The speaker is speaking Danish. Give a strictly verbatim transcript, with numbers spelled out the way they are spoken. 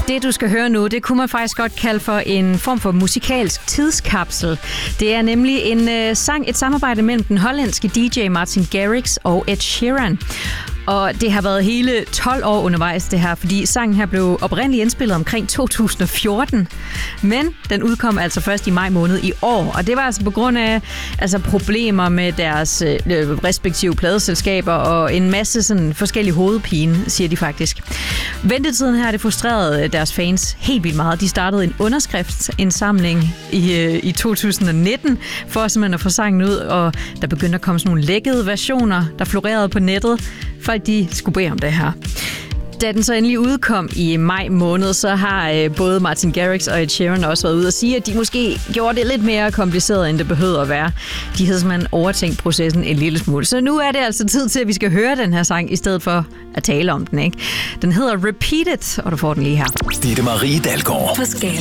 Det, du skal høre nu, det kunne man faktisk godt kalde for en form for musikalsk tidskapsel. Det er nemlig en øh, sang, et samarbejde mellem den hollandske D J Martin Garrix og Ed Sheeran. Og det har været hele tolv år undervejs, det her, fordi sangen her blev oprindeligt indspillet omkring to tusind og fjorten. Men den udkom altså først i maj måned i år, og det var altså på grund af altså, problemer med deres øh, respektive pladeselskaber og en masse sådan, forskellige hovedpine, siger de faktisk. Ventetiden her, det frustrerede deres fans helt vildt meget. De startede en underskriftsindsamling i, øh, i to tusind og nitten for simpelthen at få sangen ud, og der begyndte at komme sådan nogle lækkede versioner, der florerede på nettet. Folk de skulle bede om det her. Da den så endelig udkom i maj måned, så har øh, både Martin Garrix og Ed Sheeran også været ude og sige, at de måske gjorde det lidt mere kompliceret, end det behøvede at være. De havde simpelthen overtænkt processen en lille smule. Så nu er det altså tid til, at vi skal høre den her sang, i stedet for at tale om den, ikke? Den hedder Repeat It, og du får den lige her. Stine Marie Dalgaard.